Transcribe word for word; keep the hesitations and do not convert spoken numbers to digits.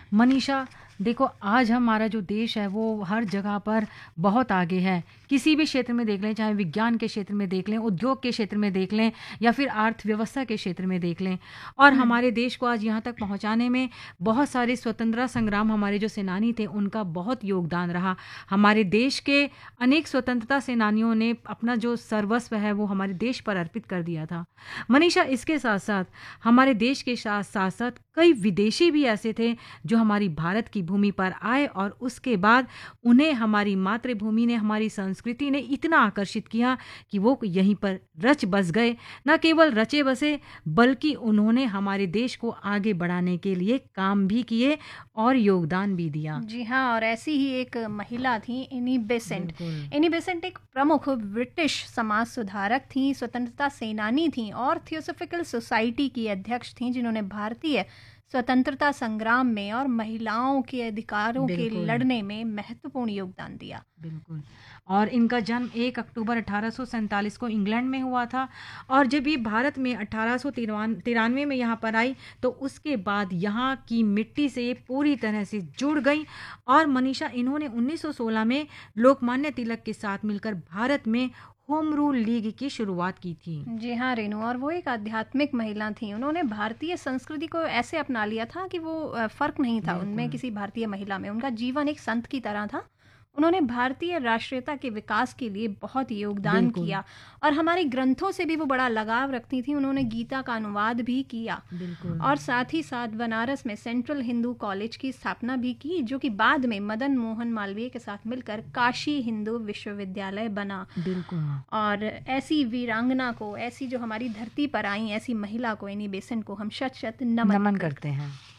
मनीषा, देखो आज हमारा जो देश है वो हर जगह पर बहुत आगे है। किसी भी क्षेत्र में देख लें, चाहे विज्ञान के क्षेत्र में देख लें, उद्योग के क्षेत्र में देख लें या फिर अर्थव्यवस्था के क्षेत्र में देख लें। और हम्म। हमारे देश को आज यहाँ तक पहुँचाने में बहुत सारे स्वतंत्रता संग्राम, हमारे जो सेनानी थे उनका बहुत योगदान रहा। हमारे देश के अनेक स्वतंत्रता सेनानियों ने अपना जो सर्वस्व है वो हमारे देश पर अर्पित कर दिया था। मनीषा, इसके साथ साथ हमारे देश के साथ साथ साथ कई विदेशी भी ऐसे थे जो हमारी भारत की भूमि पर आए और उसके बाद उन्हें हमारी मातृभूमि ने, हमारी संस्कृति ने इतना आकर्षित किया कि वो यहीं पर रच बस गए। न केवल रचे बसे बल्कि उन्होंने हमारे देश को आगे बढ़ाने के लिए काम भी किए और योगदान भी दिया। जी हाँ, और ऐसी ही एक महिला थी एनी बेसेंट। बिल्कुल। एनी बेसेंट एक प्रमुख ब्रिटिश समाज सुधारक थी, स्वतंत्रता सेनानी थी और थियोसॉफिकल सोसाइटी की अध्यक्ष थी, जिन्होंने भारतीय स्वतंत्रता संग्राम में और महिलाओं के अधिकारों के बिल्कुल। लड़ने में महत्वपूर्ण योगदान दिया। बिल्कुल। और इनका जन्म एक अक्टूबर अठारह सौ सैंतालीस को इंग्लैंड में हुआ था और जब ये भारत में अठारह सौ तिरानवे में यहाँ पर आई तो उसके बाद यहाँ की मिट्टी से ये पूरी तरह से जुड़ गई। और मनीषा, इन्होंने उन्नीस सौ सोलह में लोकमान्य तिलक के साथ मिलकर भारत में होम रूल लीग की शुरुआत की थी। जी हाँ रेनू, और वो एक आध्यात्मिक महिला थी। उन्होंने भारतीय संस्कृति को ऐसे अपना लिया था कि वो अ, फर्क नहीं था उनमें, बिल्कुल। किसी भारतीय महिला में। उनका जीवन एक संत की तरह था। उन्होंने भारतीय राष्ट्रीयता के विकास के लिए बहुत योगदान बिल्कुल। किया और हमारे ग्रंथों से भी वो बड़ा लगाव रखती थी। उन्होंने गीता का अनुवाद भी किया बिल्कुल। और साथ ही साथ बनारस में सेंट्रल हिंदू कॉलेज की स्थापना भी की, जो कि बाद में मदन मोहन मालवीय के साथ मिलकर काशी हिंदू विश्वविद्यालय बना। बिल्कुल। और ऐसी वीरांगना को, ऐसी जो हमारी धरती पर आई, ऐसी महिला को, एनी बेसेंट को हम शत शत नमन नमन करते करते हैं।